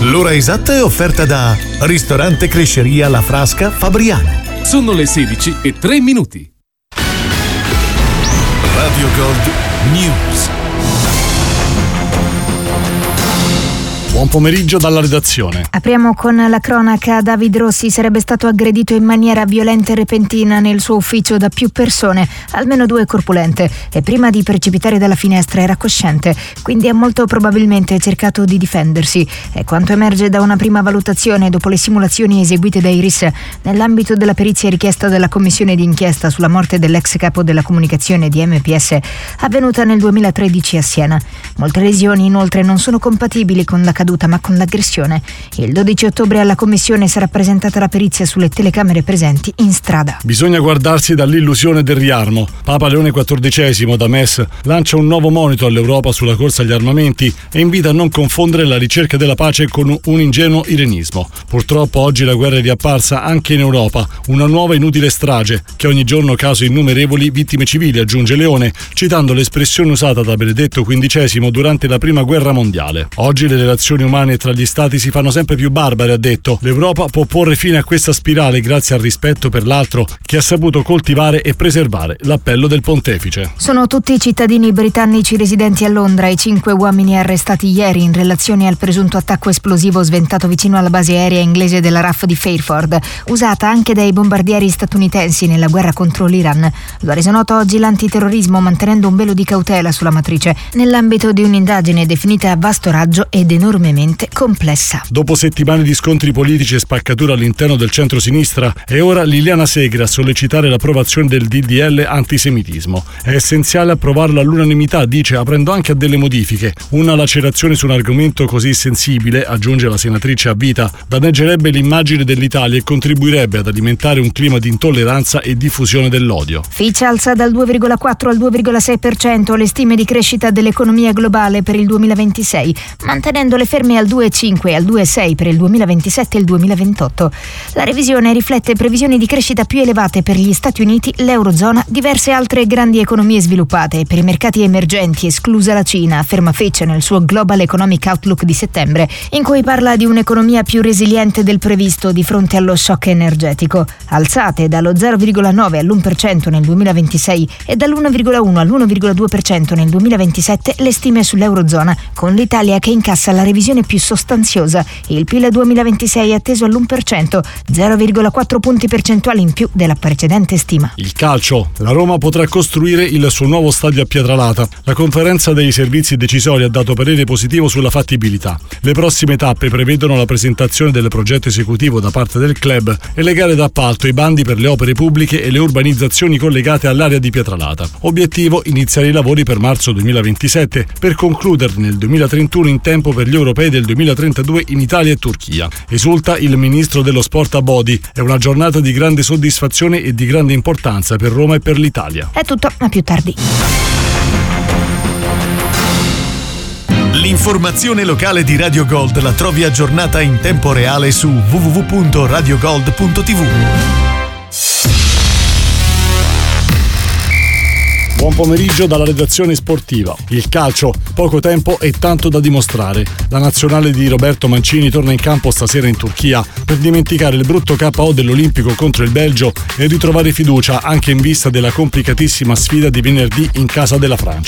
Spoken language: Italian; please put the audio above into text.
L'ora esatta è offerta da Ristorante Cresceria La Frasca Fabriano. Sono le 16:03. Radio Gold News. Buon pomeriggio dalla redazione. Apriamo con la cronaca. David Rossi sarebbe stato aggredito in maniera violenta e repentina nel suo ufficio da più persone, almeno 2 corpulente, e prima di precipitare dalla finestra era cosciente, quindi ha molto probabilmente cercato di difendersi. È quanto emerge da una prima valutazione dopo le simulazioni eseguite da Iris nell'ambito della perizia richiesta dalla commissione d'inchiesta sulla morte dell'ex capo della comunicazione di MPS avvenuta nel 2013 a Siena. Molte lesioni inoltre non sono compatibili con la caduta ma con l'aggressione. Il 12 ottobre alla commissione sarà presentata la perizia sulle telecamere presenti in strada. Bisogna guardarsi dall'illusione del riarmo. Papa Leone XIV da Metz lancia un nuovo monito all'Europa sulla corsa agli armamenti e invita a non confondere la ricerca della pace con un ingenuo irenismo. Purtroppo oggi la guerra è riapparsa anche in Europa, una nuova inutile strage che ogni giorno causa innumerevoli vittime civili, aggiunge Leone, citando l'espressione usata da Benedetto XV durante la Prima Guerra Mondiale. Oggi le relazioni umane tra gli stati si fanno sempre più barbare, ha detto. L'Europa può porre fine a questa spirale grazie al rispetto per l'altro che ha saputo coltivare e preservare, l'appello del pontefice. Sono tutti cittadini britannici residenti a Londra i 5 uomini arrestati ieri in relazione al presunto attacco esplosivo sventato vicino alla base aerea inglese della RAF di Fairford, usata anche dai bombardieri statunitensi nella guerra contro l'Iran. Lo ha reso noto oggi l'antiterrorismo, mantenendo un velo di cautela sulla matrice nell'ambito di un'indagine definita a vasto raggio ed enormemente complessa. Dopo settimane di scontri politici e spaccatura all'interno del centro-sinistra, è ora Liliana Segre a sollecitare l'approvazione del DDL antisemitismo. È essenziale approvarlo all'unanimità, dice, aprendo anche a delle modifiche. Una lacerazione su un argomento così sensibile, aggiunge la senatrice a vita, danneggerebbe l'immagine dell'Italia e contribuirebbe ad alimentare un clima di intolleranza e diffusione dell'odio. Fitch alza dal 2,4 al 2,6% le stime di crescita dell'economia globale per il 2026, mantenendole ferme al 2,5 e al 2,6 per il 2027 e il 2028. La revisione riflette previsioni di crescita più elevate per gli Stati Uniti, l'Eurozona, diverse altre grandi economie sviluppate e per i mercati emergenti, esclusa la Cina, afferma Fitch nel suo Global Economic Outlook di settembre, in cui parla di un'economia più resiliente del previsto di fronte allo shock energetico. Alzate dallo 0,9 all'1% nel 2026 e dall'1,1 all'1,2% nel 2027 le stime sull'Eurozona, con l'Italia che incassa la revisione più sostanziosa. Il PIL 2026 è atteso all'1%, 0,4 punti percentuali in più della precedente stima. Il calcio. La Roma potrà costruire il suo nuovo stadio a Pietralata. La conferenza dei servizi decisori ha dato parere positivo sulla fattibilità. Le prossime tappe prevedono la presentazione del progetto esecutivo da parte del club e le gare d'appalto, i bandi per le opere pubbliche e le urbanizzazioni collegate all'area di Pietralata. Obiettivo: iniziare i lavori per marzo 2027 per concluderli nel 2031 in tempo per gli europei del 2032 in Italia e Turchia. Esulta il ministro dello sport Abodi. È una giornata di grande soddisfazione e di grande importanza per Roma e per l'Italia. È tutto, a più tardi. L'informazione locale di Radio Gold la trovi aggiornata in tempo reale su www.radiogold.tv. Buon pomeriggio dalla redazione sportiva. Il calcio, poco tempo e tanto da dimostrare. La nazionale di Roberto Mancini torna in campo stasera in Turchia per dimenticare il brutto KO dell'Olimpico contro il Belgio e ritrovare fiducia anche in vista della complicatissima sfida di venerdì in casa della Francia.